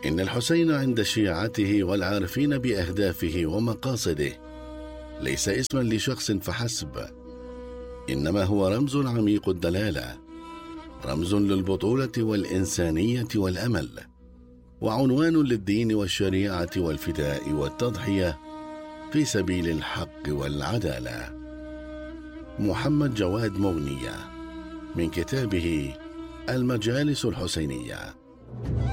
إن الحسين عند شيعته والعارفين بأهدافه ومقاصده ليس اسما لشخص فحسب، إنما هو رمز عميق الدلالة، رمز للبطولة والإنسانية والأمل، وعنوان للدين والشريعة والفداء والتضحية في سبيل الحق والعدالة. محمد جواد مغنية، من كتابه المجالس الحسينية.